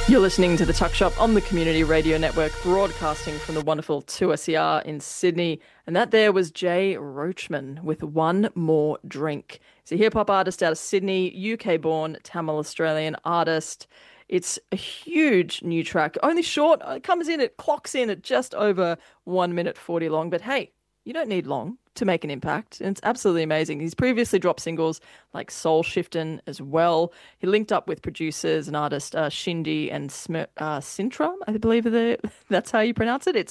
You're listening to The Tuck Shop on the Community Radio Network, broadcasting from the wonderful 2SER in Sydney. And that there was Jay Roachman with One More Drink. He's a hip-hop artist out of Sydney, UK-born, Tamil-Australian artist. It's a huge new track, only short. It clocks in at just over 1 minute 40 long. But hey, you don't need long to make an impact. And it's absolutely amazing. He's previously dropped singles like Soul Shiftin' as well. He linked up with producers and artist Shindy and Sintra, I believe that's how you pronounce it. It's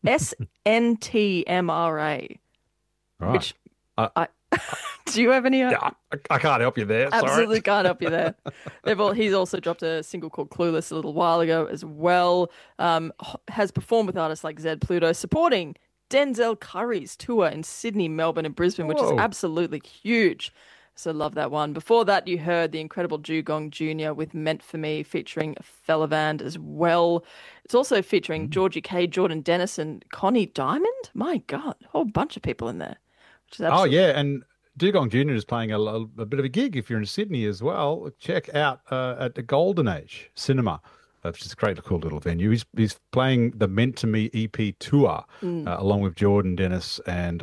SNTMRA, Right. which I, I... Do you have any? yeah, I can't help you there. Absolutely Sorry. can't help you there. He's also dropped a single called Clueless a little while ago as well. Has performed with artists like Zed Pluto, supporting Denzel Curry's tour in Sydney, Melbourne, and Brisbane, which is Whoa. absolutely huge. So love that one. Before that, you heard the incredible Dugong Jr. with Meant for Me, featuring Fellavand as well. It's also featuring Georgie K, Jordan Dennis, and Connie Diamond. My God, a whole bunch of people in there. Which is Oh, absolutely yeah. And Dugong Jr. is playing a bit of a gig if you're in Sydney as well. Check out at the Golden Age Cinema, which is a great, cool little venue. He's playing the Meant to Me EP tour along with Jordan Dennis and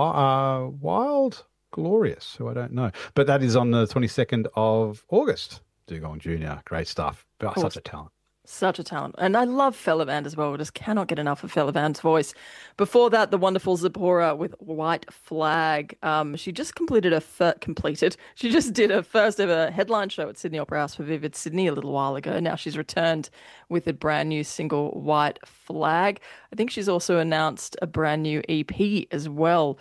Wild Glorious, who I don't know. But that is on the 22nd of August. Dugong Jr. Great stuff. Oh, such a talent. Such a talent. And I love Fellavand as well. I just cannot get enough of Fellavand's voice. Before that, the wonderful Zipporah with White Flag. She just She just did her first ever headline show at Sydney Opera House for Vivid Sydney a little while ago. Now she's returned with a brand new single, White Flag. I think she's also announced a brand new EP as well.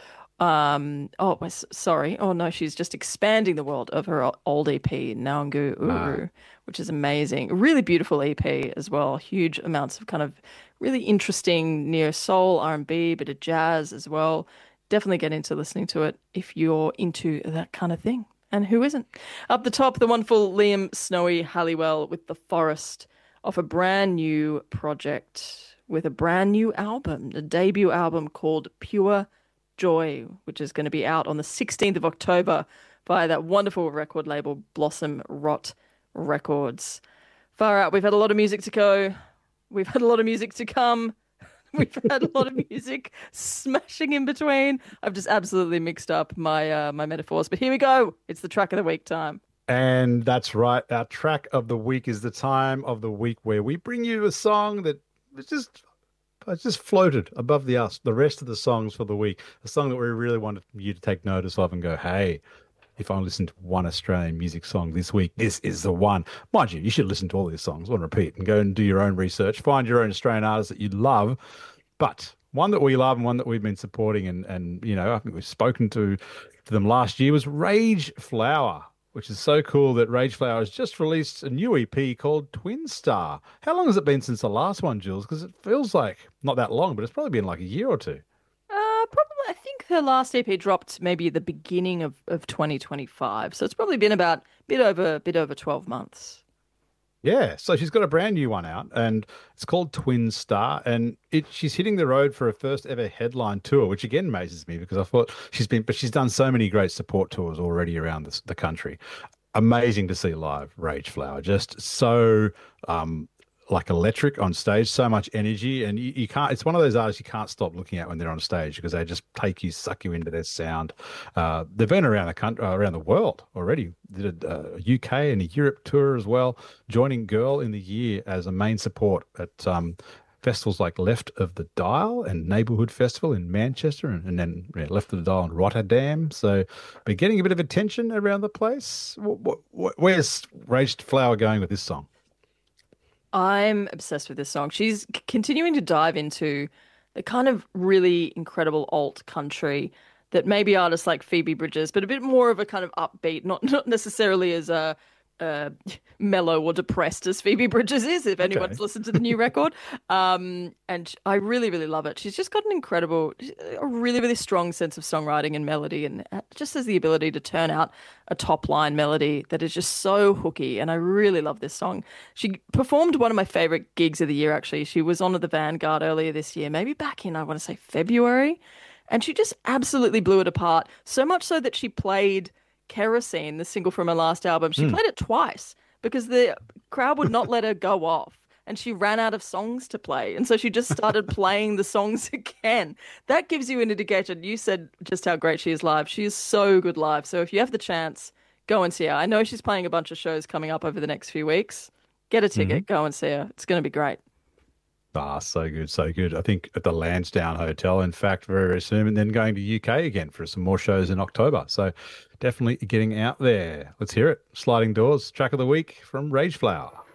Sorry. Oh no, she's just expanding the world of her old EP, Naungu Uru, which is amazing. A really beautiful EP as well. Huge amounts of kind of really interesting neo soul, R&B, bit of jazz as well. Definitely get into listening to it if you're into that kind of thing. And who isn't? Up the top, the wonderful Liam Snowy Halliwell with The Forest, off a brand new project with a brand new album, a debut album called Pure Joy, which is going to be out on the 16th of October by that wonderful record label Blossom Rot Records. Far out. We've had a lot of music to go. We've had a lot of music to come. We've had a lot of music smashing in between. I've just absolutely mixed up my metaphors, but here we go. It's the track of the week time. And that's right. Our track of the week is the time of the week where we bring you a song that is just it's just floated above the rest of the songs for the week. A song that we really wanted you to take notice of and go, hey, if I listen to one Australian music song this week, this is the one. Mind you, you should listen to all these songs on repeat and go and do your own research. Find your own Australian artists that you love. But one that we love and one that we've been supporting and I think we've spoken to them last year was Rage Flower, which is so cool that Rage Flower has just released a new EP called Twin Star. How long has it been since the last one, Jules? Because it feels like not that long, but it's probably been like a year or two. Probably, I think her last EP dropped maybe at the beginning of 2025. So it's probably been about bit over 12 months. Yeah, so she's got a brand new one out, and it's called Twin Star, and she's hitting the road for her first ever headline tour, which again amazes me because I thought she's done so many great support tours already around the country. Amazing to see live, Rage Flower, just so like electric on stage, so much energy, and you can't. It's one of those artists you can't stop looking at when they're on stage because they just suck you into their sound. They've been around the country, around the world already. Did a UK and a Europe tour as well, joining Girl in the Year as a main support at festivals like Left of the Dial and Neighbourhood Festival in Manchester, and then Left of the Dial in Rotterdam. So, been getting a bit of attention around the place. Where's Rage Flower going with this song? I'm obsessed with this song. She's continuing to dive into the kind of really incredible alt country that maybe artists like Phoebe Bridgers, but a bit more of a kind of upbeat, not necessarily as mellow or depressed as Phoebe Bridgers is, if anyone's listened to the new record. And I really, really love it. She's just got a really, really strong sense of songwriting and melody, and just has the ability to turn out a top line melody that is just so hooky. And I really love this song. She performed one of my favorite gigs of the year, actually. She was on at the Vanguard earlier this year, maybe back in, I want to say, February. And she just absolutely blew it apart. So much so that she played Kerosene, the single from her last album. She played it twice because the crowd would not let her go off. And she ran out of songs to play. And so she just started playing the songs again. That gives you an indication. You said just how great she is live. She is so good live. So if you have the chance, go and see her. I know she's playing a bunch of shows coming up over the next few weeks. Get a Hmm. ticket, go and see her. It's going to be great. Ah, so good, so good. I think at the Lansdowne Hotel, in fact, very, very soon, and then going to UK again for some more shows in October. So definitely getting out there. Let's hear it. Sliding Doors, track of the week from Rage Flower.